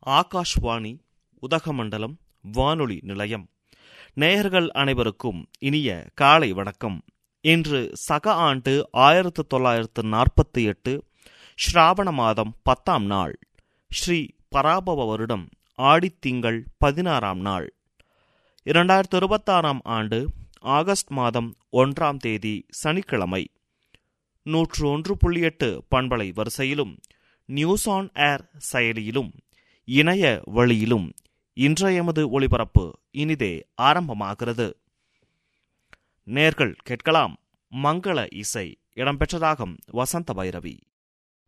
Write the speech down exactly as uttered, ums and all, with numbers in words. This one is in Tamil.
ஆகாஷ்வாணி உதகமண்டலம் வானொலி நிலையம். நேயர்கள் அனைவருக்கும் இனிய காலை வணக்கம். இன்று சக ஆண்டு ஆயிரத்து தொள்ளாயிரத்து நாற்பத்தி எட்டு ஸ்ராவண மாதம் பத்தாம் நாள், ஸ்ரீ பராபவ வருடம் ஆடித்திங்கள் பதினாறாம் நாள், இரண்டாயிரத்து இருபத்தாறாம் ஆண்டு ஆகஸ்ட் மாதம் ஒன்றாம் தேதி சனிக்கிழமை. நூற்று ஒன்று புள்ளி எட்டு பண்பலை வரிசையிலும் நியூஸ் ஆன் ஏர் செயலியிலும் இணைய வழியிலும் இன்றைய எமது ஒளிபரப்பு இனிதே ஆரம்பமாகிறது. நேர்கள் கேட்கலாம் மங்கள இசை இடம்பெற்றதாகும் வசந்த பைரவி.